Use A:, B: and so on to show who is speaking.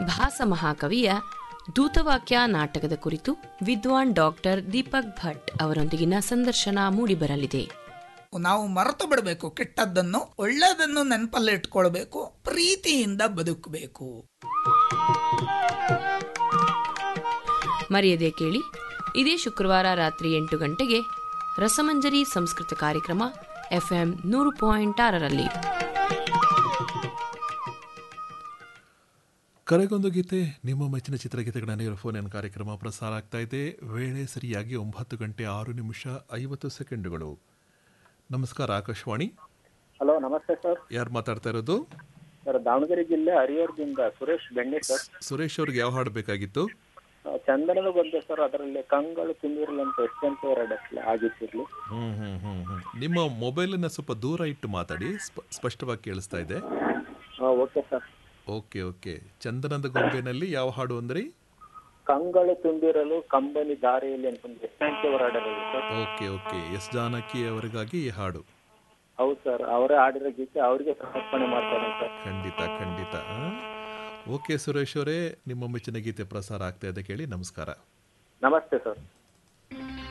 A: ಭಾಸ ಮಹಾಕವಿಯ ದೂತವಾಕ್ಯ ನಾಟಕದ ಕುರಿತು ವಿದ್ವಾನ್ ಡಾಕ್ಟರ್ ದೀಪಕ್ ಭಟ್ ಅವರೊಂದಿಗಿನ ಸಂದರ್ಶನ ಮೂಡಿಬರಲಿದೆ.
B: ನಾವು ಮರೆತು ಬಿಡಬೇಕು ಕೆಟ್ಟದ್ದನ್ನು, ಒಳ್ಳೆಯದನ್ನು ನೆನಪಲ್ಲಿ ಇಟ್ಕೊಳ್ಬೇಕು, ಪ್ರೀತಿಯಿಂದ ಬದುಕಬೇಕು.
A: ಮರೆಯದೆ ಕೇಳಿ, ಇದೇ ಶುಕ್ರವಾರ ರಾತ್ರಿ 8 ಗಂಟೆಗೆ ರಸಮಂಜರಿ ಸಂಸ್ಕೃತ ಕಾರ್ಯಕ್ರಮ FM 100.6ರಲ್ಲಿ.
C: ಕರೆಗೊಂದು ಗೀತೆ, ನಿಮ್ಮ ಮೆಚ್ಚಿನ ಚಿತ್ರಗೀತೆಗಳ ನೇರ ಫೋನ್ ಕಾರ್ಯಕ್ರಮ ಪ್ರಸಾರ ಆಗ್ತಾ ಇದೆ. ವೇಳೆ ಸರಿಯಾಗಿ 9:06:50. ನಮಸ್ಕಾರ, ಆಕಾಶವಾಣಿ.
D: ಹಲೋ, ನಮಸ್ತೆ ಸರ್.
C: ಯಾರು ಮಾತಾಡ್ತಾ ಇರೋದು?
D: ಸರ್, ದಾವಣಗೆರೆ ಜಿಲ್ಲೆ ಹರಿಹರದಿಂದ ಸುರೇಶ್ ಬೆಣ್ಣೆ ಸರ್.
C: ಸುರೇಶ್ ಅವ್ರಿಗೆ ಯಾವ ಹಾಡು ಬೇಕಾಗಿತ್ತು?
D: ಚಂದನದ ಬಂದೆ ಸರ್, ಅದರಲ್ಲಿ ಕಂಗಳು ತುಂಬಿರಲಿ ಅಂತ ಎಷ್ಟಂತ ಆಗಿರ್ಲಿ.
C: ನಿಮ್ಮ ಮೊಬೈಲನ್ನ ಸ್ವಲ್ಪ ದೂರ ಇಟ್ಟು ಮಾತಾಡಿ, ಸ್ಪಷ್ಟವಾಗಿ ಕೇಳಿಸ್ತಾ ಇದೆ.
D: Okay sir.
C: ಓಕೆ. ಚಂದನದ ಗೊಂಬೆನಲ್ಲಿ ಯಾವ ಹಾಡು ಅಂದ್ರಿ?
D: ಕಂಗಳು ತುಂಬಿರಲು ಕಂಬನಿ ದಾರಿಯಲ್ಲಿ ಅಂತ ಸರ್.
C: ಓಕೆ. ಎಸ್ ಜಾನಕಿ ಅವರಿಗಾಗಿ ಈ ಹಾಡು.
D: ಹೌದು ಸರ್, ಅವರೇ ಹಾಡಿರೋ ಗೀತೆ ಅವರಿಗೆ ಸಮರ್ಪಣೆ ಮಾಡ್ತಾರೆ ಸರ್.
C: ಖಂಡಿತ. ಓಕೆ ಸುರೇಶ್ ಅವರೇ, ನಿಮ್ಮ ಮೆಚ್ಚಿನ ಗೀತೆ ಪ್ರಸಾರ ಆಗ್ತಾ ಇದೆ, ಕೇಳಿ. ನಮಸ್ಕಾರ.
D: ನಮಸ್ತೆ ಸರ್.